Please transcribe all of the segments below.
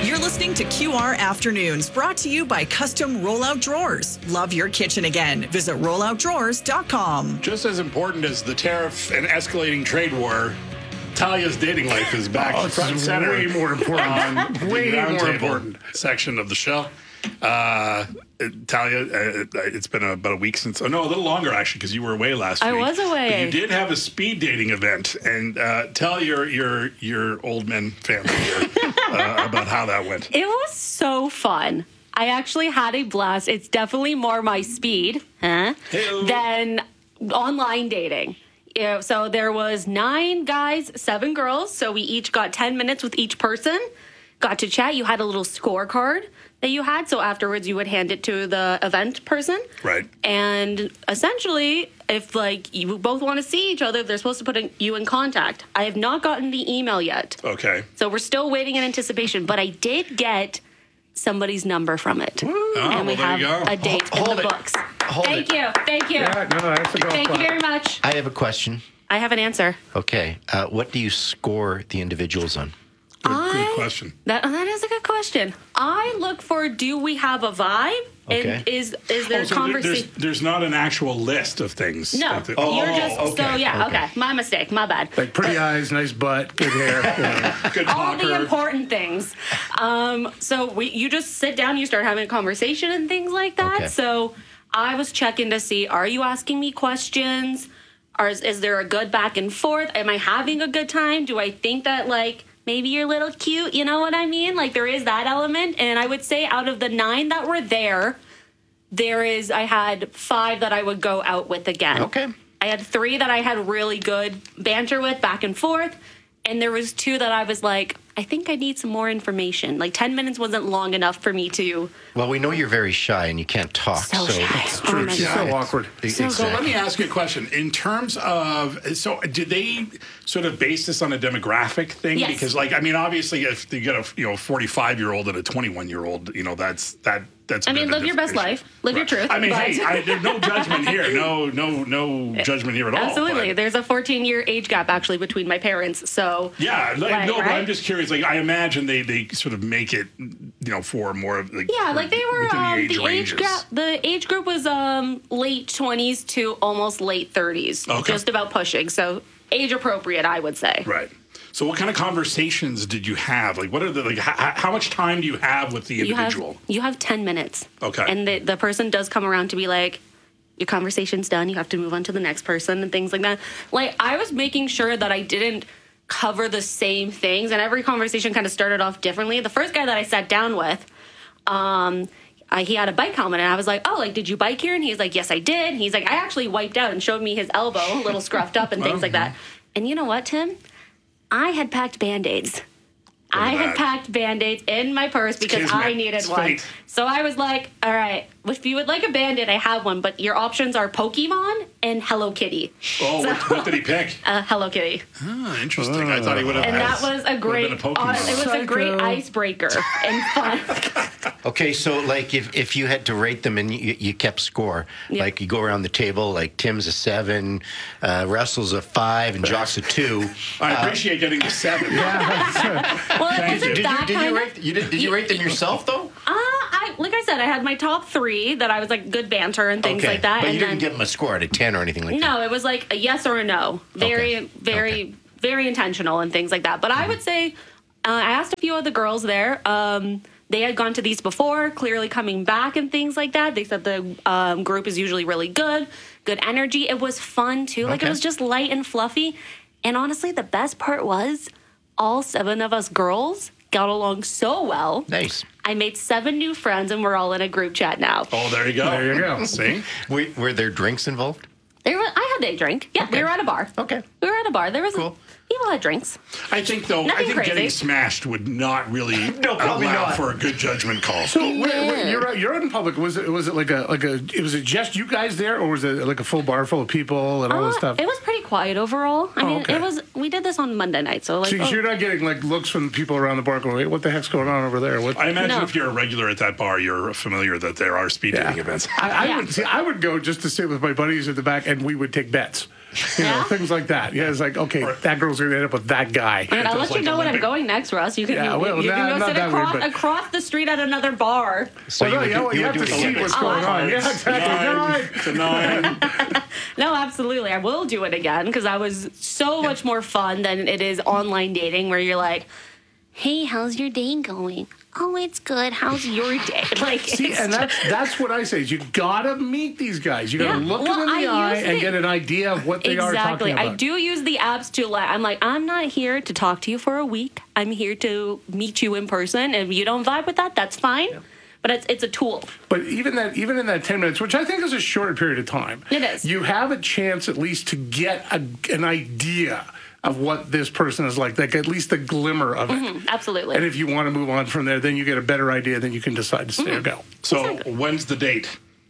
You're listening to QR Afternoons, brought to you by Custom Rollout Drawers. Love your kitchen again. Visit rolloutdrawers.com. Just as important as the tariff and escalating trade war, Talia's dating life is back front and center. Way more important. On Way the more roundtable important section of the show. Talia, it's been about a week since. Oh no, a little longer actually, because you were away last week. I was away. But you did have a speed dating event, and tell your old men family here about how that went. It was so fun. I actually had a blast. It's definitely more my speed than online dating. Yeah, so there was 9 guys, 7 girls. So we each got 10 minutes with each person. Got to chat. You had a little scorecard that you had. So afterwards, you would hand it to the event person. Right. And essentially, if you both want to see each other, they're supposed to put you in contact. I have not gotten the email yet. Okay. So we're still waiting in anticipation. But I did get somebody's number from it. And we have a date in the books. Thank you. Yeah, no, that's a go. Thank you very much. I have a question. I have an answer. Okay. What do you score the individuals on? Good question. That is a good question. I look for, do we have a vibe? Okay. And is there So conversation? there's not an actual list of things. No, you're just okay. so yeah. Okay, my mistake, my bad. Like pretty eyes, nice butt, good hair. Good All talker. the important things. So you just sit down, you start having a conversation and things like that. Okay. So I was checking to see, are you asking me questions? Or is there a good back and forth? Am I having a good time? Do I think that maybe you're a little cute? You know what I mean? There is that element. And I would say out of the 9 that were there, I had 5 that I would go out with again. Okay. I had 3 that I had really good banter with, back and forth. And there was 2 that I was like, I think I need some more information. 10 minutes wasn't long enough for me to. Well, we know you're very shy and you can't talk. So shy. It's true. my It's God. so awkward. So let me ask you a question. In terms of, did they sort of base this on a demographic thing? Yes. Because, obviously, if you get a 45-year-old and a 21-year-old, that's. I mean, live your best life. Live your truth. I mean, but- hey, there's no judgment here. No judgment here at all. Absolutely. But- There's a 14-year age gap, actually, between my parents. So. Yeah, but right? I'm just curious. I imagine they sort of make it, for more of Yeah, they were the age group was late 20s to almost late 30s, Okay. just about pushing. So age appropriate, I would say. Right. So what kind of conversations did you have? What are the how much time do you have with the individual? You have 10 minutes. Okay. And the person does come around to be like, your conversation's done. You have to move on to the next person and things like that. I was making sure that I didn't cover the same things, and every conversation kind of started off differently. The first guy that I sat down with, he had a bike helmet, and I was like, did you bike here? And he's like, yes, I did. He's like, I actually wiped out, and showed me his elbow, a little scruffed up and things like that. And you know what, Tim? I had packed Band-Aids. I had packed Band-Aids in my purse because Kismet. I needed It's one. fate. So I was like, all right, if you would like a Band-Aid, I have one, but your options are Pokemon and Hello Kitty. Oh, what did he pick? Hello Kitty. Oh, interesting. I thought he would have. And that was a great, been a Pokemon. it was a great icebreaker and fun. Okay, so if you had to rate them and you kept score, Yeah. you go around the table, Tim's a 7, Russell's a 5, and Jock's a 2. I appreciate getting the 7. Well, it wasn't you. that kind of. Did you rate them yourself though? Like I said, I had my top 3 that I was good banter and things like that. But and you didn't give them a score out of 10 or anything like that. No, it was a yes or a no. Very intentional and things like that. But I would say, I asked a few of the girls there. They had gone to these before, clearly coming back and things like that. They said the group is usually really good energy. It was fun too. It was just light and fluffy. And honestly, the best part was all 7 of us girls got along so well. Nice. I made 7 new friends, and we're all in a group chat now. Oh, there you go. There you go. See? Were there drinks involved? I had a drink. Yeah, we were at a bar. Okay. We were at a bar. There was Cool. people had drinks. I think Nothing crazy. getting smashed would not really probably allow not. for a good judgment call. So you're out in public. Was it was it just you guys there, or was it a full bar full of people and all this stuff? It was pretty quiet overall. I mean, okay. we did this on Monday night, so So you're not getting looks from people around the bar going, "Wait, what the heck's going on over there?" What? I imagine No. if you're a regular at that bar, you're familiar that there are speed dating events. I would go just to sit with my buddies at the back, and we would take bets. Yeah. things like that. Yeah, it's like, okay, that girl's going to end up with that guy. And I'll let like you know when I'm Olympic. going next, Russ. You can, Yeah, well, you can not go sit that weird, but- across the street at another bar. So Well, no, you have to see what's going on. Yeah, exactly. You're right. It's a 9. No, absolutely. I will do it again because I was so much more fun than it is online dating where you're like, hey, how's your day going? Oh, it's good. How's your day? Like, See, it's and that's what I say is you gotta meet these guys. You gotta Yeah. look Well, them in the I eye use and the- get an idea of what they are Exactly. talking about. I do use the apps to I'm like, I'm not here to talk to you for a week. I'm here to meet you in person. And if you don't vibe with that, that's fine. But it's a tool. But even in that 10 minutes, which I think is a short period of time, It is. You have a chance at least to get an idea of what this person is like at least the glimmer of it. Absolutely. And if you want to move on from there, then you get a better idea. Then you can decide to stay or go. So when's the date?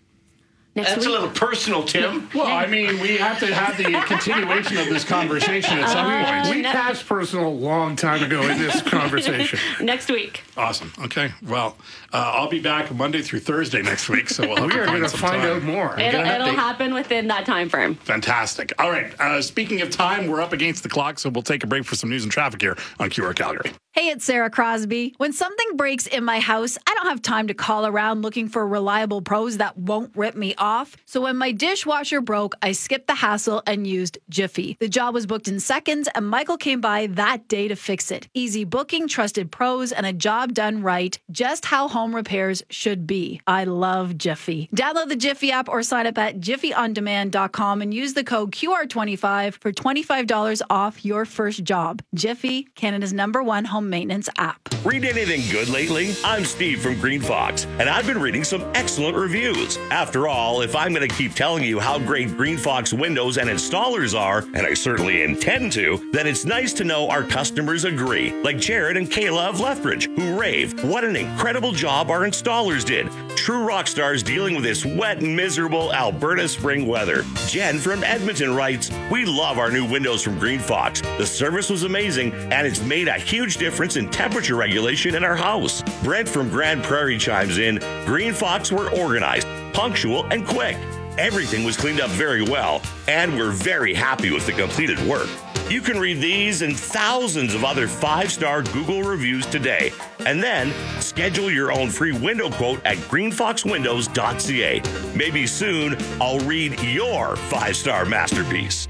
Next That's week. a little personal, Tim. Well, I mean, we have to have the continuation of this conversation at some point. We passed personal a long time ago in this conversation. Next week. Awesome. Okay. Well, I'll be back Monday through Thursday next week, so we'll have We to are going to some find time. out more. It'll an update. happen within that time frame. Fantastic. All right. Speaking of time, we're up against the clock, so we'll take a break for some news and traffic here on QR Calgary. Hey, it's Sarah Crosby. When something breaks in my house, I don't have time to call around looking for reliable pros that won't rip me off. So when my dishwasher broke, I skipped the hassle and used Jiffy. The job was booked in seconds, and Michael came by that day to fix it. Easy booking, trusted pros, and a job done right. Just how home repairs should be. I love Jiffy. Download the Jiffy app or sign up at jiffyondemand.com and use the code QR25 for $25 off your first job. Jiffy, Canada's #1 home maintenance app. Read anything good lately? I'm Steve from Green Fox, and I've been reading some excellent reviews. After all, if I'm going to keep telling you how great Green Fox windows and installers are, and I certainly intend to, then it's nice to know our customers agree, like Jared and Kayla of Lethbridge, who rave. What an incredible job our installers did. True rock stars dealing with this wet and miserable Alberta spring weather. Jen from Edmonton writes, we love our new windows from Green Fox. The service was amazing, and it's made a huge difference in temperature regulation in our house. Brent from Grand Prairie chimes in, Green Fox were organized, punctual, and quick. Everything was cleaned up very well, and we're very happy with the completed work. You can read these and thousands of other 5-star Google reviews today, and then schedule your own free window quote at greenfoxwindows.ca. Maybe soon I'll read your 5-star masterpiece.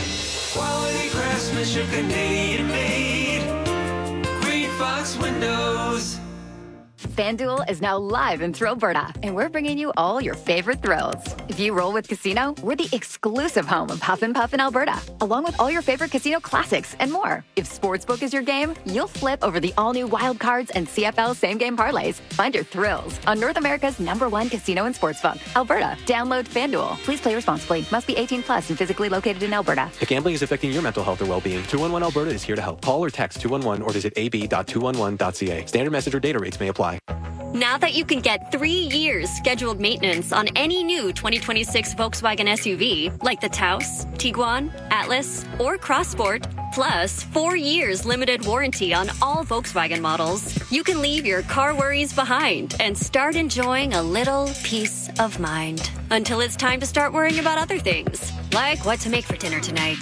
Quality craftsmanship, Canadian made. Green Fox Windows. FanDuel is now live in Thrillberta, and we're bringing you all your favorite thrills. If you roll with Casino, we're the exclusive home of Huff and Puff in Alberta, along with all your favorite casino classics and more. If Sportsbook is your game, you'll flip over the all-new Wild Cards and CFL same-game parlays. Find your thrills on North America's #1 casino and sportsbook, Alberta. Download FanDuel. Please play responsibly. Must be 18 plus and physically located in Alberta. If gambling is affecting your mental health or well-being, 211 Alberta is here to help. Call or text 211 or visit ab.211.ca. Standard message or data rates may apply. Now that you can get 3 years scheduled maintenance on any new 2026 Volkswagen SUV, like the Taos, Tiguan, Atlas, or Crossport, plus 4 years limited warranty on all Volkswagen models, you can leave your car worries behind and start enjoying a little peace of mind. Until it's time to start worrying about other things, like what to make for dinner tonight.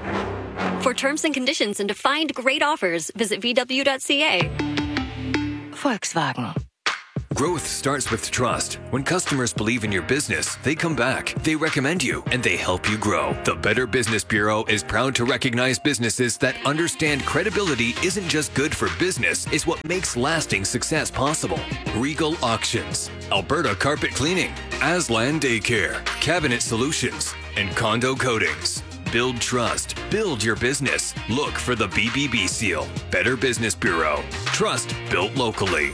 For terms and conditions and to find great offers, visit VW.ca. Volkswagen. Growth starts with trust. When customers believe in your business, they come back, they recommend you, and they help you grow. The Better Business Bureau is proud to recognize businesses that understand credibility isn't just good for business, it's what makes lasting success possible. Regal Auctions, Alberta Carpet Cleaning, Aslan Daycare, Cabinet Solutions, and Condo Coatings. Build trust. Build your business. Look for the BBB seal. Better Business Bureau. Trust built locally.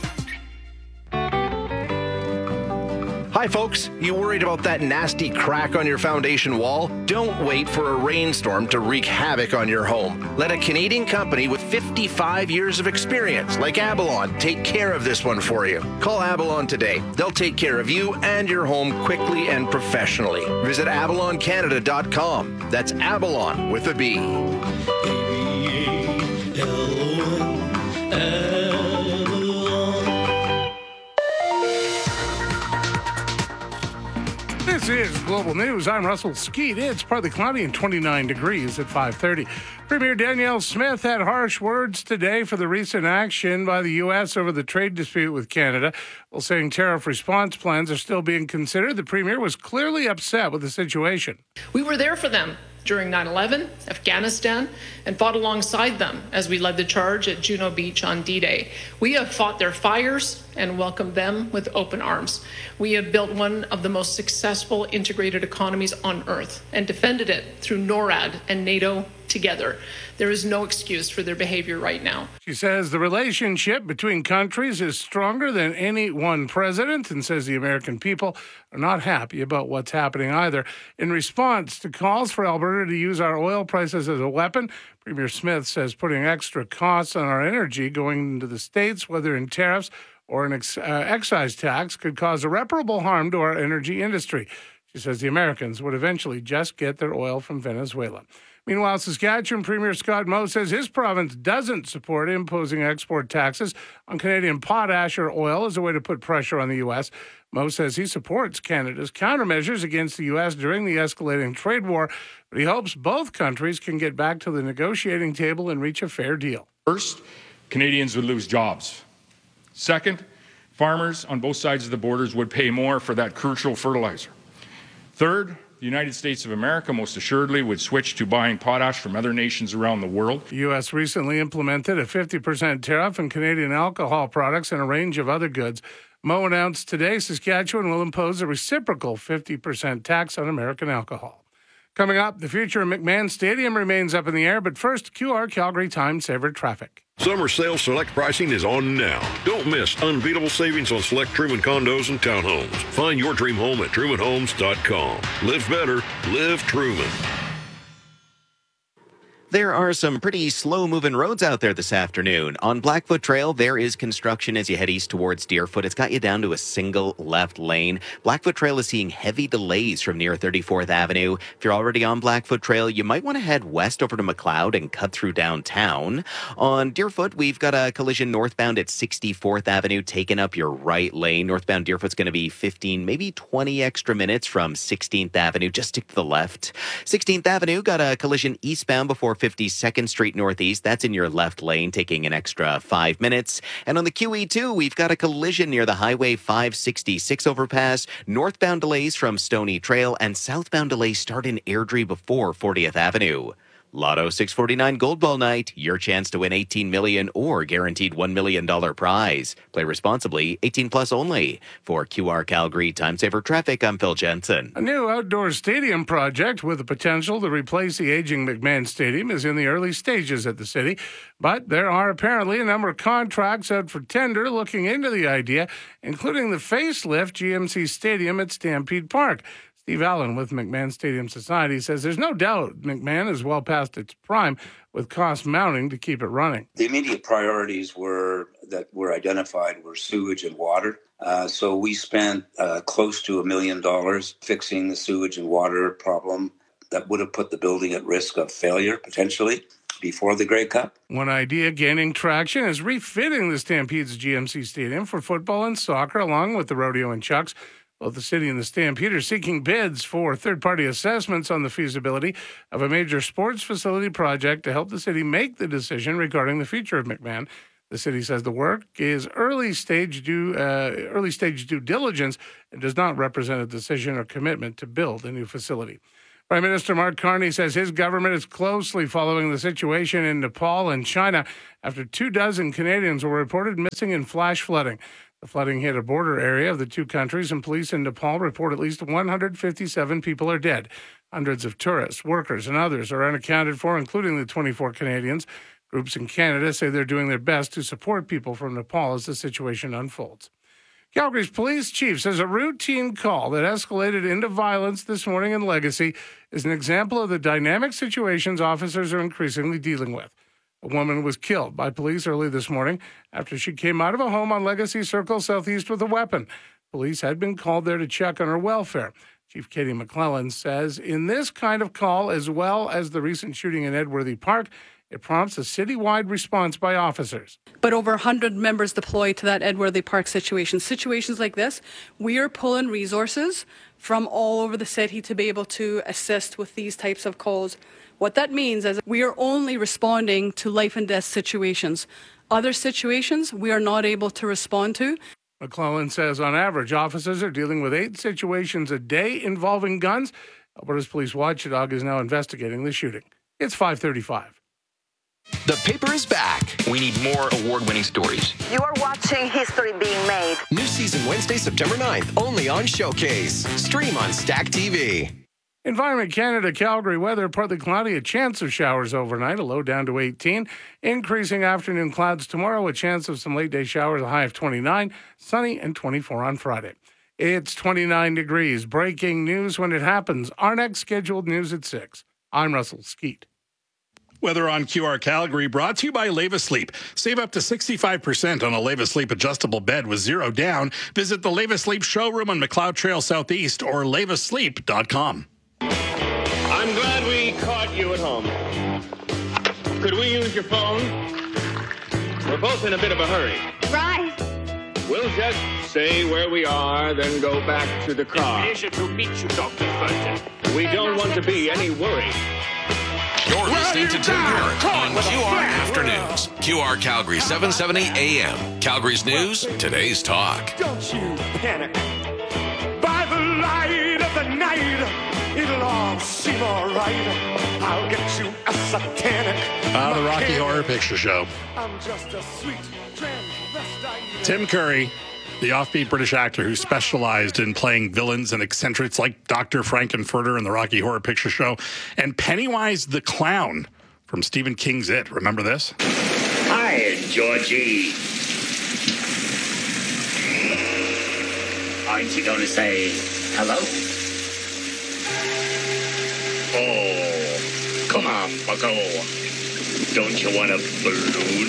Hi, folks. You worried about that nasty crack on your foundation wall? Don't wait for a rainstorm to wreak havoc on your home. Let a Canadian company with 55 years of experience, like Abalon, take care of this one for you. Call Abalon today. They'll take care of you and your home quickly and professionally. Visit abaloncanada.com. That's Abalon with a B. This is Global News. I'm Russell Skeet. It's partly cloudy and 29 degrees at 5:30. Premier Danielle Smith had harsh words today for the recent action by the U.S. over the trade dispute with Canada. While saying tariff response plans are still being considered, the Premier was clearly upset with the situation. We were there for them during 9/11, Afghanistan, and fought alongside them as we led the charge at Juno Beach on D-Day. We have fought their fires and welcomed them with open arms. We have built one of the most successful integrated economies on earth and defended it through NORAD and NATO together. There is no excuse for their behavior right now. She says the relationship between countries is stronger than any one president, and says the American people are not happy about what's happening either. In response to calls for Alberta to use our oil prices as a weapon, Premier Smith says putting extra costs on our energy going into the States, whether in tariffs or an excise tax, could cause irreparable harm to our energy industry. She says the Americans would eventually just get their oil from Venezuela. Meanwhile, Saskatchewan Premier Scott Moe says his province doesn't support imposing export taxes on Canadian potash or oil as a way to put pressure on the U.S. Moe says he supports Canada's countermeasures against the U.S. during the escalating trade war, but he hopes both countries can get back to the negotiating table and reach a fair deal. First, Canadians would lose jobs. Second, farmers on both sides of the borders would pay more for that crucial fertilizer. Third, the United States of America most assuredly would switch to buying potash from other nations around the world. The U.S. recently implemented a 50% tariff on Canadian alcohol products and a range of other goods. Moe announced today Saskatchewan will impose a reciprocal 50% tax on American alcohol. Coming up, the future of McMahon Stadium remains up in the air, but first, QR Calgary Time Saver traffic. Summer sale select pricing is on now. Don't miss unbeatable savings on select Truman condos and townhomes. Find your dream home at trumanhomes.com. Live better, live Truman. There are some pretty slow-moving roads out there this afternoon. On Blackfoot Trail, there is construction as you head east towards Deerfoot. It's got you down to a single left lane. Blackfoot Trail is seeing heavy delays from near 34th Avenue. If you're already on Blackfoot Trail, you might want to head west over to McLeod and cut through downtown. On Deerfoot, we've got a collision northbound at 64th Avenue, taking up your right lane. Northbound Deerfoot's going to be 15, maybe 20 extra minutes from 16th Avenue. Just stick to the left. 16th Avenue got a collision eastbound before 52nd Street Northeast. That's in your left lane, taking an extra 5 minutes. And on the QE2, we've got a collision near the Highway 566 overpass. Northbound delays from Stony Trail and southbound delays start in Airdrie before 40th Avenue. Lotto 649 Gold Ball Night, your chance to win $18 million or guaranteed $1 million prize. Play responsibly, 18 plus only. For QR Calgary Time Saver Traffic, I'm Phil Jensen. A new outdoor stadium project with the potential to replace the aging McMahon Stadium is in the early stages at the city, but there are apparently a number of contracts out for tender looking into the idea, including the facelift GMC Stadium at Stampede Park. Steve Allen with McMahon Stadium Society says there's no doubt McMahon is well past its prime, with costs mounting to keep it running. The immediate priorities that were identified were sewage and water. So we spent close to $1 million fixing the sewage and water problem that would have put the building at risk of failure, potentially, before the Grey Cup. One idea gaining traction is refitting the Stampede's GMC Stadium for football and soccer, along with the rodeo and chucks. Both the city and the Stampede are seeking bids for third-party assessments on the feasibility of a major sports facility project to help the city make the decision regarding the future of McMahon. The city says the work is early stage due diligence and does not represent a decision or commitment to build a new facility. Prime Minister Mark Carney says his government is closely following the situation in Nepal and China after 24 Canadians were reported missing in flash flooding. The flooding hit a border area of the two countries, and police in Nepal report at least 157 people are dead. Hundreds of tourists, workers, and others are unaccounted for, including the 24 Canadians. Groups in Canada say they're doing their best to support people from Nepal as the situation unfolds. Calgary's police chief says a routine call that escalated into violence this morning in Legacy is an example of the dynamic situations officers are increasingly dealing with. A woman was killed by police early this morning after she came out of a home on Legacy Circle Southeast with a weapon. Police had been called there to check on her welfare. Chief Katie McClellan says in this kind of call, as well as the recent shooting in Edworthy Park, It prompts a citywide response by officers. But over 100 members deployed to that Edworthy Park situation. Situations like this, we are pulling resources from all over the city to be able to assist with these types of calls. What that means is we are only responding to life and death situations. Other situations we are not able to respond to. McClellan says on average, officers are dealing with 8 situations a day involving guns. Alberta's Police Watchdog is now investigating the shooting. It's 5:35. The paper is back. We need more award-winning stories. You are watching history being made. New season Wednesday, September 9th, only on Showcase. Stream on Stack TV. Environment Canada, Calgary weather, partly cloudy, a chance of showers overnight, a low down to 18. Increasing afternoon clouds tomorrow, a chance of some late day showers, a high of 29. Sunny and 24 on Friday. It's 29 degrees. Breaking news when it happens. Our next scheduled news at 6. I'm Russell Skeet. Weather on QR Calgary brought to you by Leva Sleep. Save up to 65% on a Leva Sleep adjustable bed with 0 down. Visit the Leva Sleep showroom on McLeod Trail Southeast or levasleep.com. I'm glad we caught you at home. Could we use your phone? We're both in a bit of a hurry. Right. We'll just say where we are, then go back to the car. It's a pleasure to meet you, Dr. Fulton. We don't want to be any worry. You're listening to Tim Garrett on QR Afternoons. QR Calgary 770 AM. Calgary's news, today's talk. Don't you panic. By the light of the night, it'll all seem all right. I'll get you a satanic. The Rocky Horror Picture Show. I'm just a sweet transvestite. Tim Curry, the offbeat British actor who specialized in playing villains and eccentrics like Dr. Frankenfurter in the Rocky Horror Picture Show, and Pennywise the Clown from Stephen King's It. Remember this? Hi, Georgie. Aren't you going to say hello? Oh, come on, bucko. Don't you want a balloon?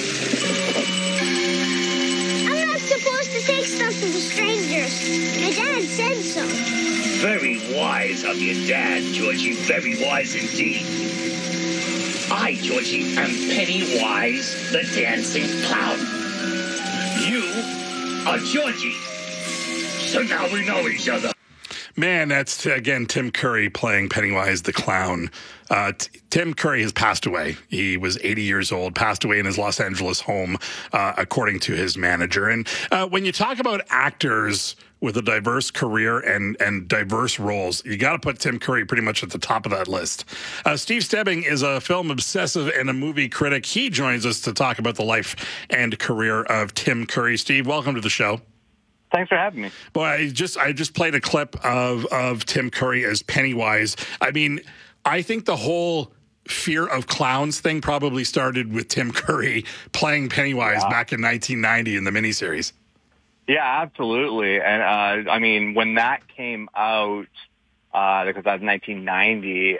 I'm not supposed to take stuff from strangers. My dad said so. Very wise of your dad, Georgie. Very wise indeed. I, Georgie, am Pennywise the Dancing Clown. You are Georgie. So now we know each other. Man, that's, again, Tim Curry playing Pennywise the Clown. Tim Curry has passed away. He was 80 years old, passed away in his Los Angeles home, according to his manager. And when you talk about actors with a diverse career and diverse roles, you got to put Tim Curry pretty much at the top of that list. Steve Stebbing is a film obsessive and a movie critic. He joins us to talk about the life and career of Tim Curry. Steve, welcome to the show. Thanks for having me. Boy, I just played a clip of Tim Curry as Pennywise. I mean, I think the whole fear of clowns thing probably started with Tim Curry playing Pennywise back in 1990 in the miniseries. Yeah, absolutely. And I mean, when that came out, because that was 1990,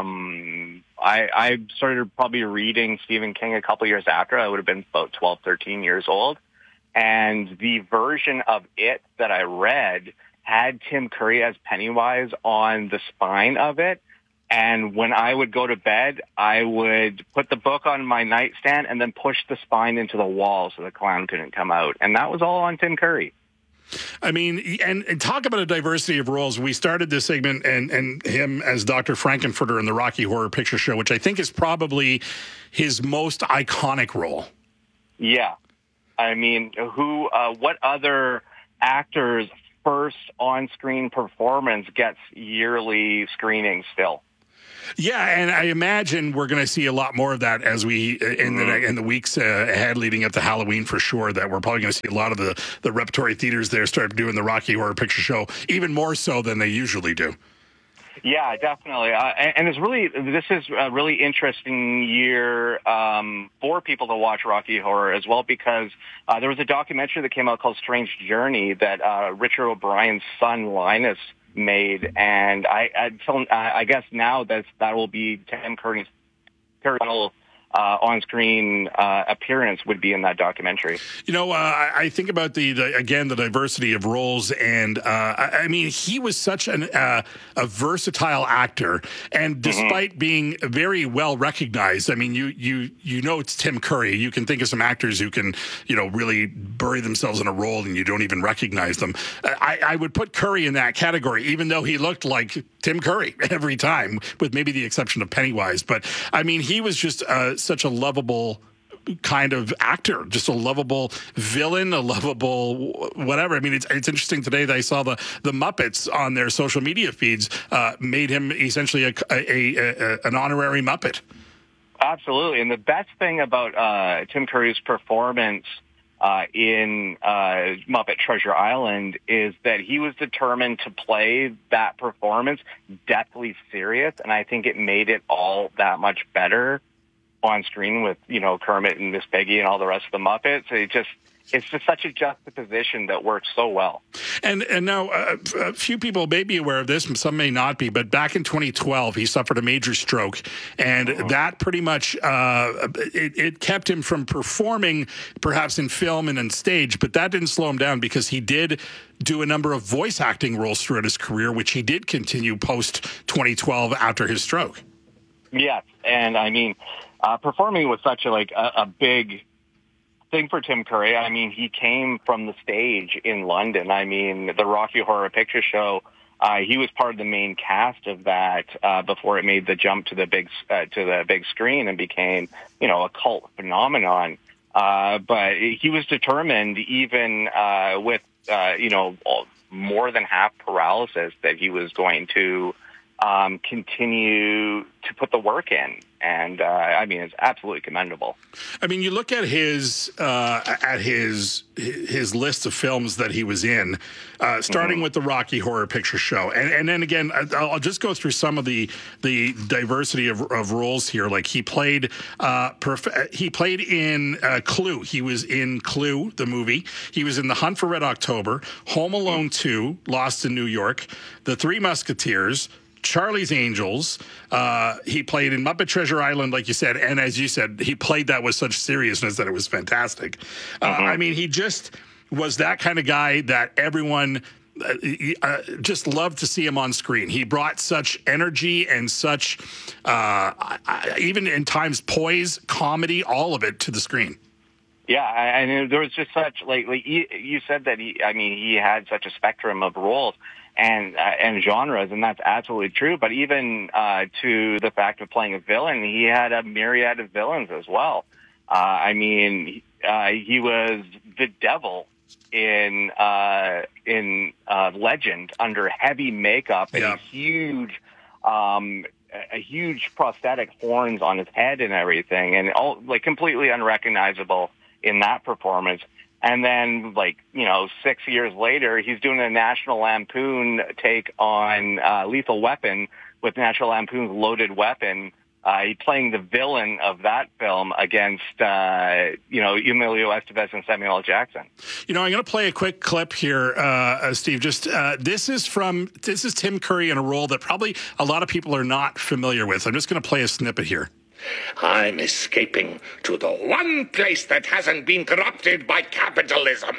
I started probably reading Stephen King a couple years after. I would have been about 12, 13 years old. And the version of it that I read had Tim Curry as Pennywise on the spine of it. And when I would go to bed, I would put the book on my nightstand and then push the spine into the wall so the clown couldn't come out. And that was all on Tim Curry. I mean, and talk about a diversity of roles. We started this segment and him as Dr. Frankenfurter in the Rocky Horror Picture Show, which I think is probably his most iconic role. Yeah. I mean, what other actor's first on-screen performance gets yearly screenings still? Yeah, and I imagine we're going to see a lot more of that as we in the weeks ahead leading up to Halloween for sure, that we're probably going to see a lot of the repertory theaters there start doing the Rocky Horror Picture Show, even more so than they usually do. Yeah, definitely. And this is a really interesting year for people to watch Rocky Horror as well, because there was a documentary that came out called Strange Journey that Richard O'Brien's son, Linus, made. And I guess now that will be Tim Curry's on-screen appearance would be in that documentary. You know, I think about the diversity of roles, and I mean, he was such a versatile actor, and despite being very well recognized, I mean, you know it's Tim Curry. You can think of some actors who can, you know, really bury themselves in a role and you don't even recognize them. I would put Curry in that category, even though he looked like Tim Curry every time, with maybe the exception of Pennywise. But I mean, he was just such a lovable kind of actor, just a lovable villain, a lovable whatever. I mean, it's interesting today that I saw the Muppets on their social media feeds made him essentially an honorary Muppet. Absolutely. And the best thing about Tim Curry's performance in Muppet Treasure Island is that he was determined to play that performance deathly serious, and I think it made it all that much better on screen with, you know, Kermit and Miss Piggy and all the rest of the Muppets. It's just such a juxtaposition that works so well. And now a few people may be aware of this, and some may not be, but back in 2012, he suffered a major stroke, and that pretty much it kept him from performing perhaps in film and on stage, but that didn't slow him down because he did do a number of voice acting roles throughout his career, which he did continue post-2012 after his stroke. Yes, and I mean, performing was such a big thing for Tim Curry. I mean, he came from the stage in London. I mean, the Rocky Horror Picture Show, he was part of the main cast of that before it made the jump to the big screen and became, you know, a cult phenomenon. But he was determined, even with, you know, more than half paralysis, that he was going to continue to put the work in. And I mean, it's absolutely commendable. I mean, you look at his list of films that he was in, starting with the Rocky Horror Picture Show, and then again, I'll just go through some of the diversity of roles here. Like he played in Clue. He was in Clue, the movie. He was in The Hunt for Red October, Home Alone 2, Lost in New York, The Three Musketeers, Charlie's Angels. He played in Muppet Treasure Island, like you said, and as you said, he played that with such seriousness that it was fantastic. I mean, he just was that kind of guy that everyone just loved to see him on screen. He brought such energy and such, even in times, poise, comedy, all of it to the screen. Yeah, and there was just such, like you said that he had such a spectrum of roles and genres, and that's absolutely true. But even to the fact of playing a villain, he had a myriad of villains as well. I mean, he was the devil in Legend under heavy makeup and a huge prosthetic horns on his head and everything, and all completely unrecognizable in that performance. And then, 6 years later, he's doing a National Lampoon take on Lethal Weapon with National Lampoon's Loaded Weapon. He's playing the villain of that film against, Emilio Estevez and Samuel L. Jackson. You know, I'm going to play a quick clip here, Steve. This is Tim Curry in a role that probably a lot of people are not familiar with. I'm just going to play a snippet here. I'm escaping to the one place that hasn't been corrupted by capitalism.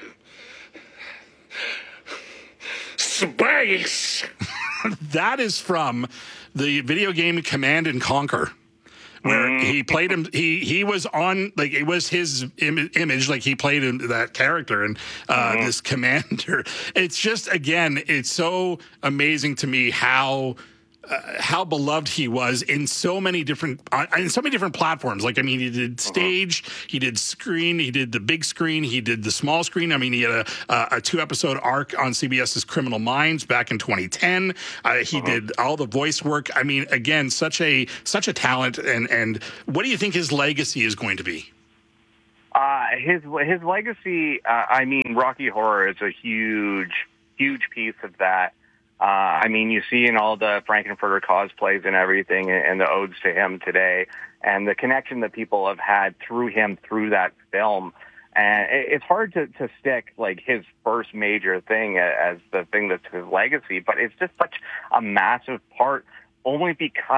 Space. That is from the video game Command and Conquer, where he played him. He was on, it was his image, he played in that character and this commander. It's just, again, it's so amazing to me how beloved he was in so many different platforms. He did stage, he did screen, he did the big screen, he did the small screen. I mean, he had a 2-episode arc on CBS's Criminal Minds back in 2010. He did all the voice work. I mean, again, such a talent. And what do you think his legacy is going to be? His legacy, Rocky Horror is a huge piece of that. You see in all the Frankenfurter cosplays and everything and the odes to him today and the connection that people have had through him through that film. And it's hard to stick his first major thing as the thing that's his legacy, but it's just such a massive part only because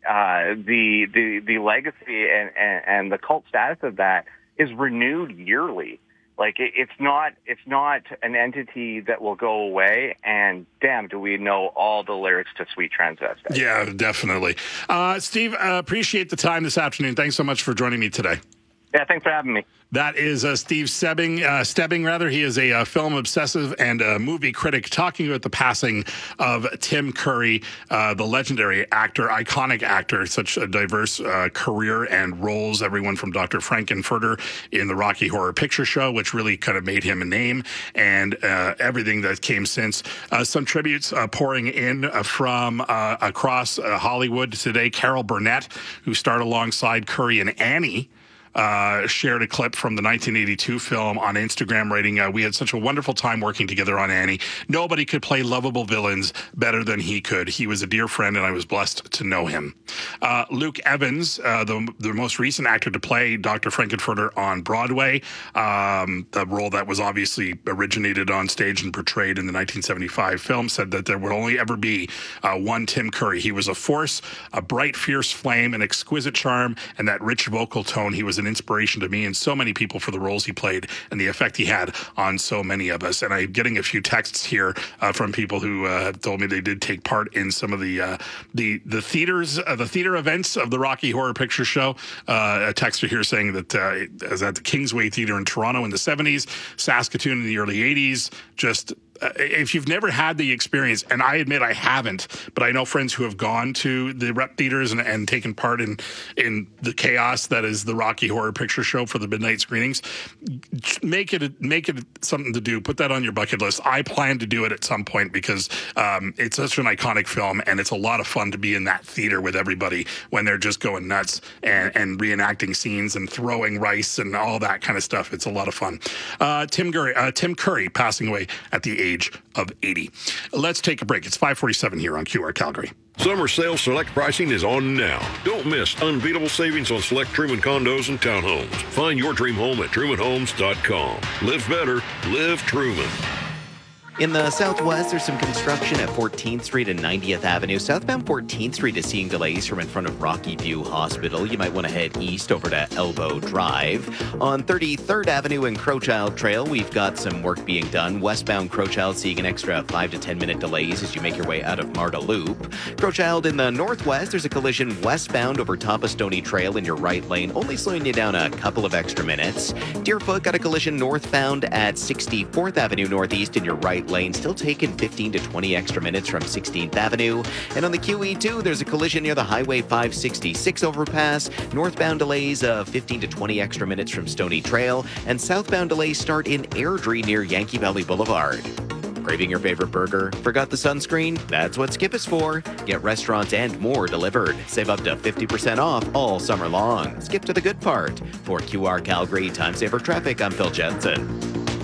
the legacy and the cult status of that is renewed yearly. Like it's not an entity that will go away. And damn, do we know all the lyrics to Sweet Transvestite? Yeah, definitely. Steve, appreciate the time this afternoon. Thanks so much for joining me today. Yeah, thanks for having me. That is Steve Stebbing. He is a film obsessive and a movie critic talking about the passing of Tim Curry, the legendary actor, iconic actor, such a diverse career and roles, everyone from Dr. Frankenfurter in the Rocky Horror Picture Show, which really kind of made him a name, and everything that came since. Some tributes pouring in from across Hollywood today. Carol Burnett, who starred alongside Curry in Annie, shared a clip from the 1982 film on Instagram, writing, "We had such a wonderful time working together on Annie. Nobody could play lovable villains better than he could. He was a dear friend, and I was blessed to know him." Luke Evans, the most recent actor to play Dr. Frankenfurter on Broadway, the role that was obviously originated on stage and portrayed in the 1975 film, said that there would only ever be one Tim Curry. He was a force, a bright, fierce flame, an exquisite charm, and that rich vocal tone. He was an inspiration to me and so many people for the roles he played and the effect he had on so many of us. And I'm getting a few texts here from people who have told me they did take part in some of the theater events of the Rocky Horror Picture Show. A texter here saying that it was at the Kingsway Theater in Toronto in the 70s, Saskatoon in the early 80s. Just if you've never had the experience, and I admit I haven't, but I know friends who have gone to the rep theaters and taken part in the chaos that is the Rocky Horror Picture Show for the midnight screenings, make it something to do. Put that on your bucket list. I plan to do it at some point because it's such an iconic film, and it's a lot of fun to be in that theater with everybody when they're just going nuts and reenacting scenes and throwing rice and all that kind of stuff. It's a lot of fun. Tim Curry passing away at the age of 80. Let's take a break. It's 5:47 here on QR Calgary. Summer sale select pricing is on now. Don't miss unbeatable savings on select Truman condos and townhomes. Find your dream home at trumanhomes.com. Live better, live Truman. In the southwest, there's some construction at 14th Street and 90th Avenue. Southbound 14th Street is seeing delays from in front of Rocky View Hospital. You might want to head east over to Elbow Drive. On 33rd Avenue and Crowchild Trail, we've got some work being done. Westbound Crowchild seeing an extra 5 to 10 minute delays as you make your way out of Marda Loop. Crowchild in the northwest, there's a collision westbound over top of Stony Trail in your right lane, only slowing you down a couple of extra minutes. Deerfoot got a collision northbound at 64th Avenue Northeast in your right lane, still taking 15 to 20 extra minutes from 16th Avenue. And on the QE2, there's a collision near the Highway 566 overpass. Northbound delays of 15 to 20 extra minutes from Stony Trail. And southbound delays start in Airdrie near Yankee Valley Boulevard. Craving your favorite burger? Forgot the sunscreen? That's what Skip is for. Get restaurants and more delivered. Save up to 50% off all summer long. Skip to the good part. For QR Calgary Time Saver Traffic, I'm Phil Jensen.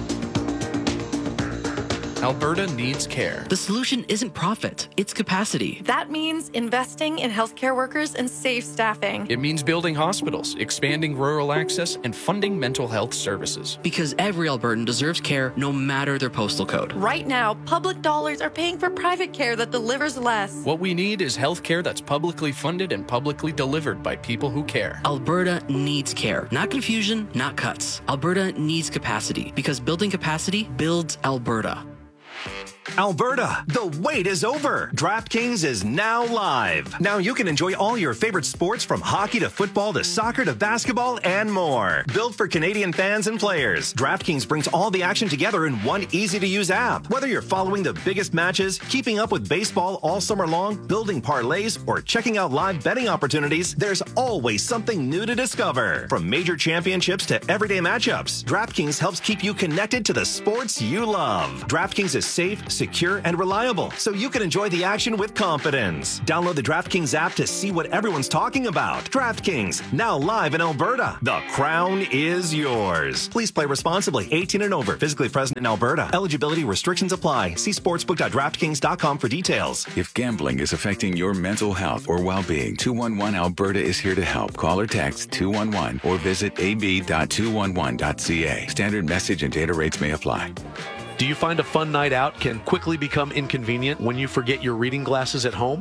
Alberta needs care. The solution isn't profit, it's capacity. That means investing in healthcare workers and safe staffing. It means building hospitals, expanding rural access, and funding mental health services. Because every Albertan deserves care no matter their postal code. Right now, public dollars are paying for private care that delivers less. What we need is healthcare that's publicly funded and publicly delivered by people who care. Alberta needs care. Not confusion, not cuts. Alberta needs capacity because building capacity builds Alberta. Alberta, the wait is over. DraftKings is now live. Now you can enjoy all your favorite sports from hockey to football to soccer to basketball and more. Built for Canadian fans and players, DraftKings brings all the action together in one easy-to-use app. Whether you're following the biggest matches, keeping up with baseball all summer long, building parlays, or checking out live betting opportunities, there's always something new to discover. From major championships to everyday matchups, DraftKings helps keep you connected to the sports you love. DraftKings is safe, secure, and reliable, so you can enjoy the action with confidence. Download the DraftKings app to see what everyone's talking about. DraftKings, now live in Alberta. The crown is yours. Please play responsibly. 18 and over. Physically present in Alberta. Eligibility restrictions apply. See sportsbook.draftkings.com for details. If gambling is affecting your mental health or well-being, 211 Alberta is here to help. Call or text 211 or visit ab.211.ca. Standard message and data rates may apply. Do you find a fun night out can quickly become inconvenient when you forget your reading glasses at home?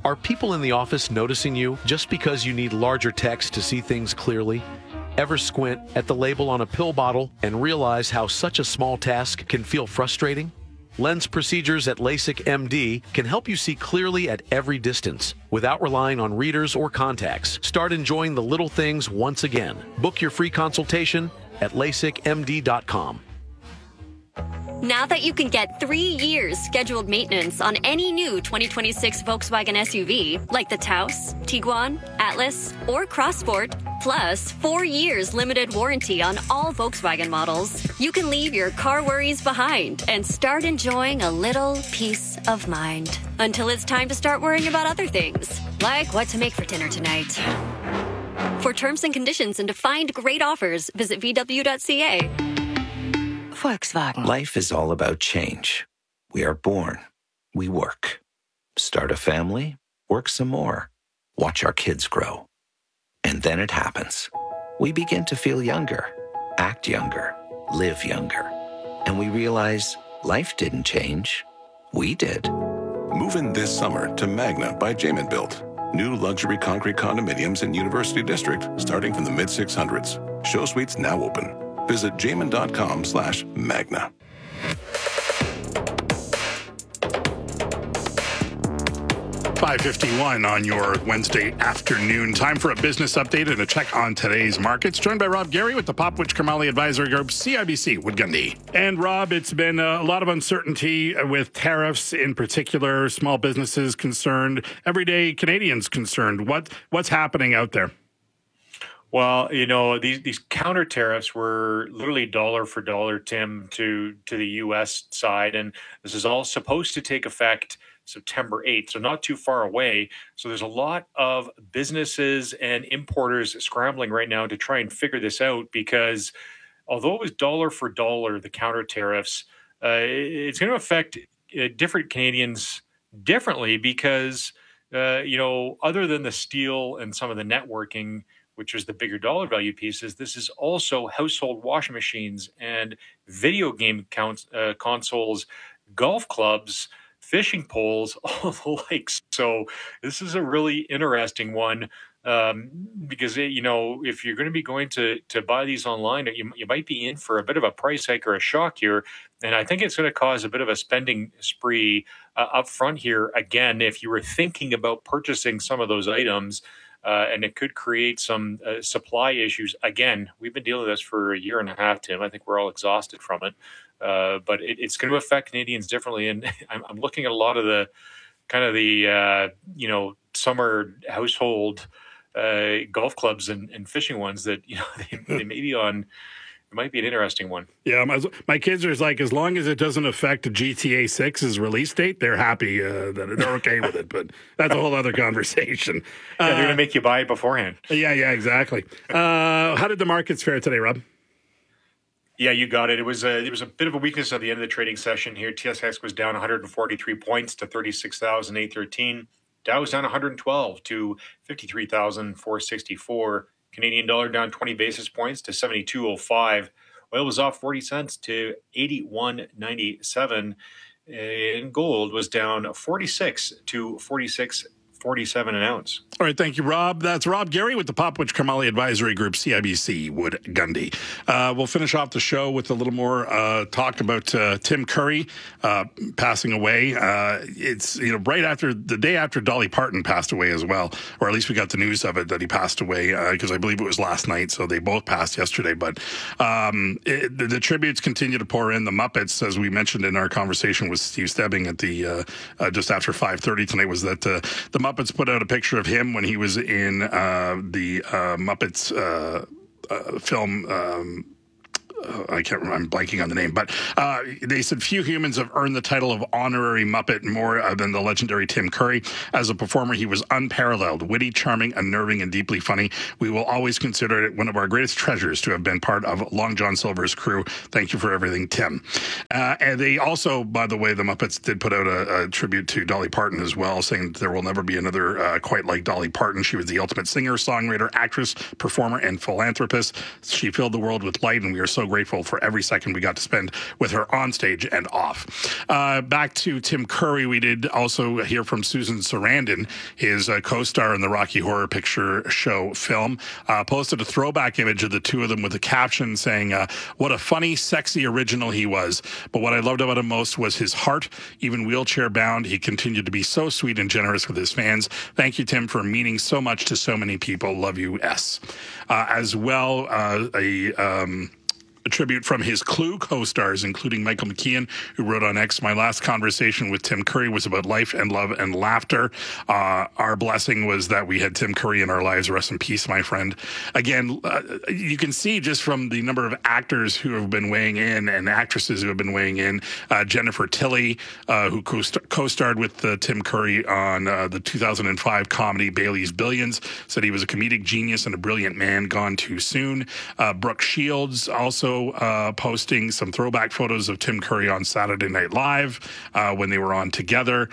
Are people in the office noticing you just because you need larger text to see things clearly? Ever squint at the label on a pill bottle and realize how such a small task can feel frustrating? Lens procedures at LASIK MD can help you see clearly at every distance without relying on readers or contacts. Start enjoying the little things once again. Book your free consultation at LASIKMD.com. Now that you can get 3 years scheduled maintenance on any new 2026 Volkswagen SUV, like the Taos, Tiguan, Atlas, or Crossport, plus 4 years limited warranty on all Volkswagen models, you can leave your car worries behind and start enjoying a little peace of mind. Until it's time to start worrying about other things, like what to make for dinner tonight. For terms and conditions and to find great offers, visit VW.ca. Volkswagen. Life is all about change. We are born. We work. Start a family. Work some more. Watch our kids grow. And then it happens. We begin to feel younger, act younger, live younger. And we realize life didn't change. We did. Move in this summer to Magna by Jamin Built. New luxury concrete condominiums in University District starting from the mid-600s. Show suites now open. Visit jamin.com/Magna. .551 on your Wednesday afternoon. Time for a business update and a check on today's markets. Joined by Rob Gary with the Popwich Kermali Advisory Group, CIBC Wood Gundy. And Rob, it's been a lot of uncertainty with tariffs in particular, small businesses concerned, everyday Canadians concerned. What's happening out there? Well, these counter tariffs were literally dollar for dollar, Tim, to the U.S. side. And this is all supposed to take effect September 8th, so not too far away. So there's a lot of businesses and importers scrambling right now to try and figure this out, because although it was dollar for dollar, the counter tariffs, it's going to affect different Canadians differently because, other than the steel and some of the networking, which is the bigger dollar value pieces, this is also household washing machines and video game consoles, golf clubs, fishing poles, all the likes. So this is a really interesting one because, if you're going to be going to buy these online, you might be in for a bit of a price hike or a shock here. And I think it's going to cause a bit of a spending spree up front here. Again, if you were thinking about purchasing some of those items, and it could create some supply issues. Again, we've been dealing with this for a year and a half, Tim. I think we're all exhausted from it. But it's going to affect Canadians differently. And I'm looking at a lot of the kind of the, summer household golf clubs and fishing ones that, they may be on. It might be an interesting one. Yeah, my kids are like, as long as it doesn't affect GTA 6's release date, they're happy that they're okay with it. But that's a whole other conversation. They're going to make you buy it beforehand. Yeah, exactly. How did the markets fare today, Rob? Yeah, you got it. It was a bit of a weakness at the end of the trading session here. TSX was down 143 points to 36,813. Dow was down 112 to 53,464. Canadian dollar down 20 basis points to 72.05. Oil was off 40 cents to 81.97. And gold was down 46 to 46.47 an ounce. All right, thank you, Rob. That's Rob Gary with the Popwich Kermali Advisory Group, CIBC Wood Gundy. We'll finish off the show with a little more talk about Tim Curry passing away. It's right after the day after Dolly Parton passed away as well, or at least we got the news of it that he passed away because I believe it was last night. So they both passed yesterday. But the tributes continue to pour in. The Muppets, as we mentioned in our conversation with Steve Stebbing at the just after 5:30 tonight, was that the Muppets put out a picture of him when he was in the Muppets film. I can't remember, I'm blanking on the name, but they said few humans have earned the title of honorary Muppet more than the legendary Tim Curry. As a performer, he was unparalleled, witty, charming, unnerving, and deeply funny. We will always consider it one of our greatest treasures to have been part of Long John Silver's crew. Thank you for everything, Tim. And they also, by the way, the Muppets did put out a tribute to Dolly Parton as well, saying there will never be another quite like Dolly Parton. She was the ultimate singer, songwriter, actress, performer, and philanthropist. She filled the world with light, and we are so grateful for every second we got to spend with her on stage and off. Back to Tim Curry, we did also hear from Susan Sarandon, his co-star in the Rocky Horror Picture Show film, posted a throwback image of the two of them with a caption saying, what a funny, sexy original he was. But what I loved about him most was his heart. Even wheelchair bound, he continued to be so sweet and generous with his fans. Thank you, Tim, for meaning so much to so many people. Love you, S. As well, a tribute from his Clue co-stars, including Michael McKeon, who wrote on X, my last conversation with Tim Curry was about life and love and laughter. Our blessing was that we had Tim Curry in our lives. Rest in peace, my friend. Again, you can see just from the number of actors who have been weighing in and actresses who have been weighing in. Jennifer Tilly, who co-starred with Tim Curry on the 2005 comedy Bailey's Billions, said he was a comedic genius and a brilliant man gone too soon. Brooke Shields also posting some throwback photos of Tim Curry on Saturday Night Live when they were on together.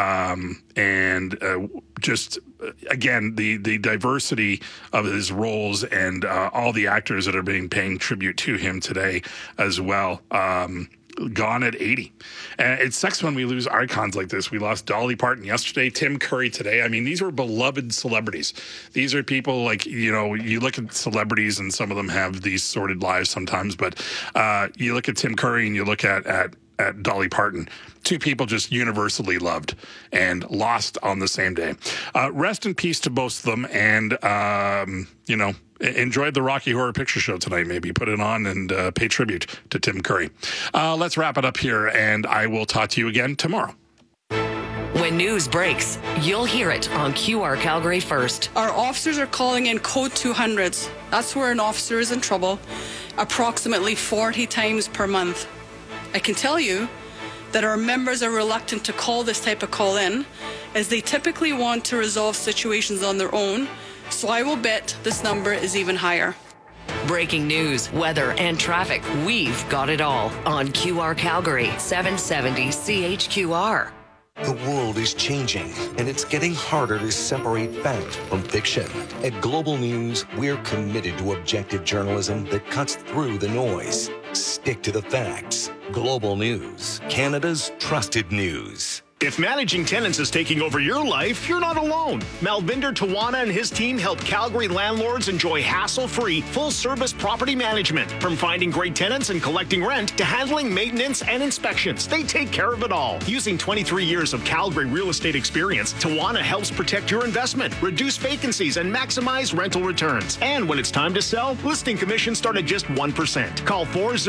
Just, again, the diversity of his roles and all the actors that are paying tribute to him today as well. Gone at 80. And it sucks when we lose icons like this. We lost Dolly Parton yesterday, Tim Curry today. I mean, these were beloved celebrities. These are people like, you know, you look at celebrities and some of them have these sordid lives sometimes, but you look at Tim Curry and you look at Dolly Parton, two people just universally loved and lost on the same day. Rest in peace to both of them. And, enjoyed the Rocky Horror Picture Show tonight. Maybe put it on and pay tribute to Tim Curry. Let's wrap it up here, and I will talk to you again tomorrow. When news breaks, you'll hear it on QR Calgary first. Our officers are calling in code 200s. That's where an officer is in trouble, approximately 40 times per month. I can tell you that our members are reluctant to call this type of call in, as they typically want to resolve situations on their own. So I will bet this number is even higher. Breaking news, weather, and traffic. We've got it all on QR Calgary 770 CHQR. The world is changing, and it's getting harder to separate fact from fiction. At Global News, we're committed to objective journalism that cuts through the noise. Stick to the facts. Global News, Canada's trusted news. If managing tenants is taking over your life, you're not alone. Malvinder Tawana and his team help Calgary landlords enjoy hassle-free, full-service property management. From finding great tenants and collecting rent to handling maintenance and inspections, they take care of it all. Using 23 years of Calgary real estate experience, Tawana helps protect your investment, reduce vacancies, and maximize rental returns. And when it's time to sell, listing commissions start at just 1%. Call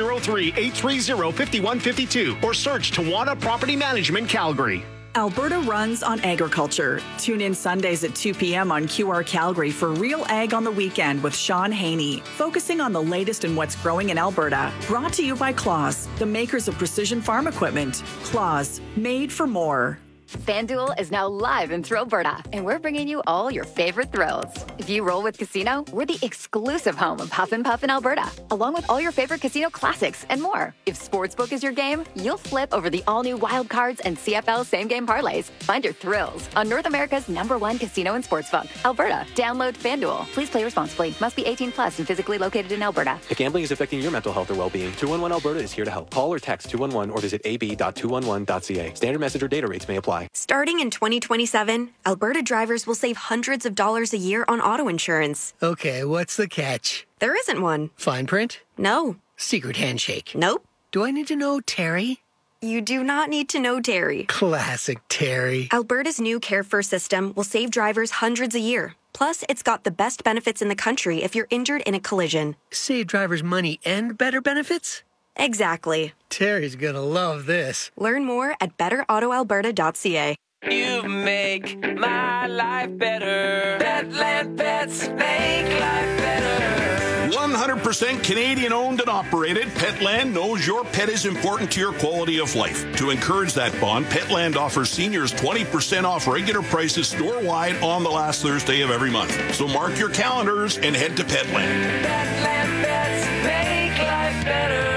403-830-5152 or search Tawana Property Management Calgary. Alberta runs on agriculture. Tune in Sundays at 2 p.m. on QR Calgary for Real Ag on the Weekend with Sean Haney, focusing on the latest in what's growing in Alberta. Brought to you by Claas, the makers of precision farm equipment. Claas, made for more. FanDuel is now live in Thrillberta, and we're bringing you all your favorite thrills. If you roll with Casino, we're the exclusive home of Huff and Puff in Alberta, along with all your favorite casino classics and more. If Sportsbook is your game, you'll flip over the all-new Wild Cards and CFL same-game parlays. Find your thrills on North America's #1 casino and sportsbook, Alberta. Download FanDuel. Please play responsibly. Must be 18 plus and physically located in Alberta. If gambling is affecting your mental health or well-being, 211 Alberta is here to help. Call or text 211 or visit ab.211.ca. Standard message or data rates may apply. Starting in 2027, Alberta drivers will save hundreds of dollars a year on auto insurance. Okay, what's the catch? There isn't one. Fine print? No. Secret handshake? Nope. Do I need to know Terry? You do not need to know Terry. Classic Terry. Alberta's new Care First system will save drivers hundreds a year. Plus, it's got the best benefits in the country if you're injured in a collision. Save drivers money and better benefits? Exactly. Terry's gonna love this. Learn more at betterautoalberta.ca. You make my life better. Petland Pets make life better. 100% Canadian owned and operated, Petland knows your pet is important to your quality of life. To encourage that bond, Petland offers seniors 20% off regular prices store-wide on the last Thursday of every month. So mark your calendars and head to Petland. Petland Pets make life better.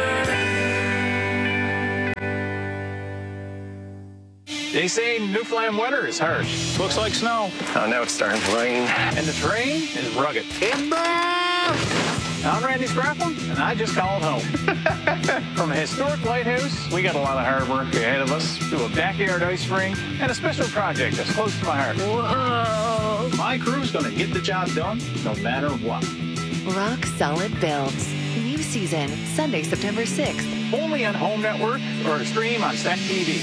They say Newfoundland winter is harsh. Looks like snow. Oh, now it's starting to rain. And the terrain is rugged. Timber! I'm Randy Scrappin, and I just called home. From a historic lighthouse, we got a lot of hard work ahead of us, to a backyard ice rink, and a special project that's close to my heart. Whoa! My crew's gonna get the job done, no matter what. Rock Solid Builds. New season, Sunday, September 6th. Only on Home Network or stream on Stack TV.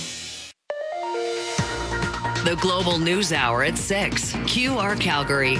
The Global News Hour at 6. QR Calgary.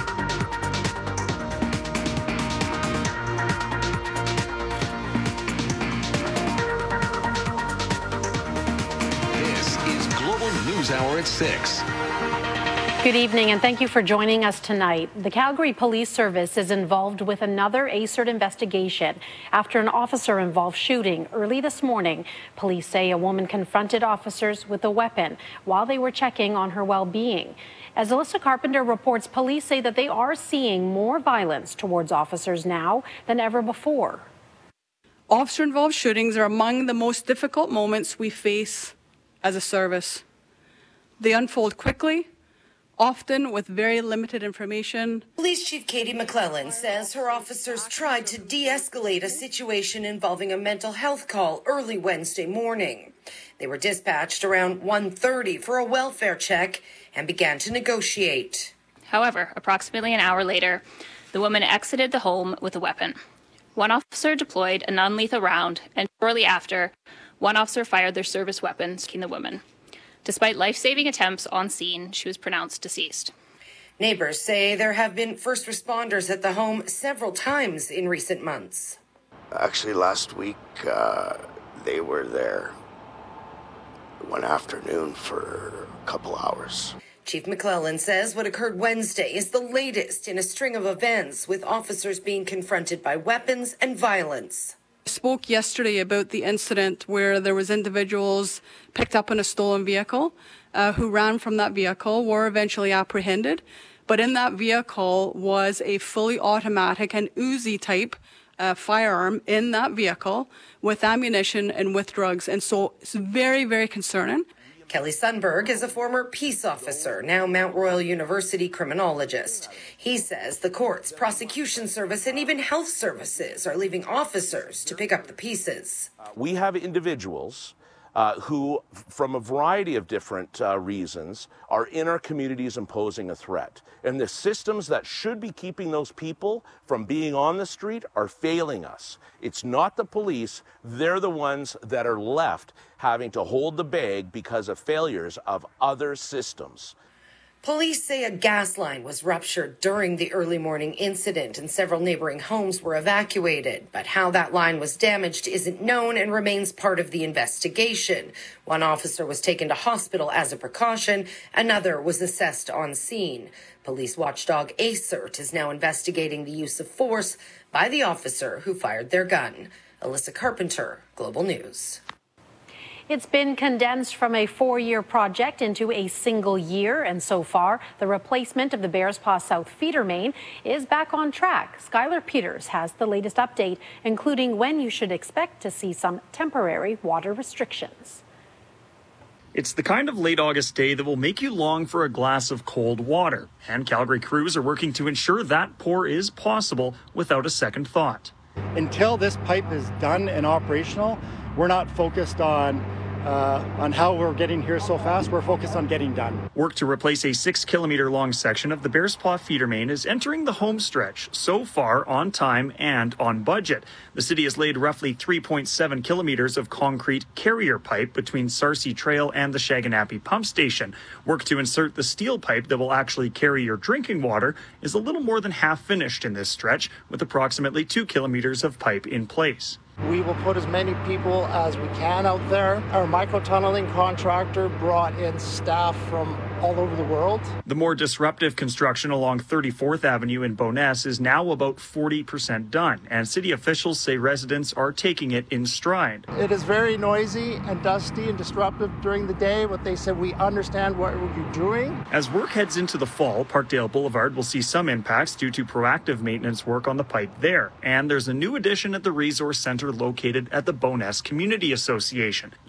This is Global News Hour at 6. Good evening, and thank you for joining us tonight. The Calgary Police Service is involved with another ACERT investigation after an officer-involved shooting early this morning. Police say a woman confronted officers with a weapon while they were checking on her well-being. As Alyssa Carpenter reports, police say that they are seeing more violence towards officers now than ever before. Officer-involved shootings are among the most difficult moments we face as a service. They unfold quickly, often with very limited information. Police Chief Katie McClellan says her officers tried to de-escalate a situation involving a mental health call early Wednesday morning. They were dispatched around 1:30 for a welfare check and began to negotiate. However, approximately an hour later, the woman exited the home with a weapon. One officer deployed a non-lethal round, and shortly after, one officer fired their service weapon, striking the woman. Despite life-saving attempts on scene, she was pronounced deceased. Neighbors say there have been first responders at the home several times in recent months. Actually, last week, they were there one afternoon for a couple hours. Chief McClellan says what occurred Wednesday is the latest in a string of events, with officers being confronted by weapons and violence. I spoke yesterday about the incident where there was individuals picked up in a stolen vehicle who ran from that vehicle, were eventually apprehended. But in that vehicle was a fully automatic and Uzi type firearm in that vehicle with ammunition and with drugs. And so it's very, very concerning. Kelly Sundberg is a former peace officer, now Mount Royal University criminologist. He says the courts, prosecution service, and even health services are leaving officers to pick up the pieces. We have individuals who, from a variety of different reasons, are in our communities and posing a threat. And the systems that should be keeping those people from being on the street are failing us. It's not the police. They're the ones that are left having to hold the bag because of failures of other systems. Police say a gas line was ruptured during the early morning incident and several neighboring homes were evacuated. But how that line was damaged isn't known and remains part of the investigation. One officer was taken to hospital as a precaution. Another was assessed on scene. Police watchdog ACERT is now investigating the use of force by the officer who fired their gun. Alyssa Carpenter, Global News. It's been condensed from a 4-year project into a single year, and so far, the replacement of the Bearspaw South feeder main is back on track. Skylar Peters has the latest update, including when you should expect to see some temporary water restrictions. It's the kind of late August day that will make you long for a glass of cold water, and Calgary crews are working to ensure that pour is possible without a second thought. Until this pipe is done and operational, we're not focused on how we're getting here so fast. We're focused on getting done. Work to replace a 6-kilometer long section of the Bearspaw feeder main is entering the home stretch, so far on time and on budget. The city has laid roughly 3.7 kilometers of concrete carrier pipe between Sarcee Trail and the Shaganappi pump station. Work to insert the steel pipe that will actually carry your drinking water is a little more than half finished in this stretch, with approximately 2 kilometers of pipe in place. We will put as many people as we can out there. Our micro-tunneling contractor brought in staff from all over the world. The more disruptive construction along 34th Avenue in Bowness is now about 40% done, and city officials say residents are taking it in stride. It is very noisy and dusty and disruptive during the day, but they said we understand what you're doing. As work heads into the fall, Parkdale Boulevard will see some impacts due to proactive maintenance work on the pipe there. And there's a new addition at the resource center located at the Bowness Community Association.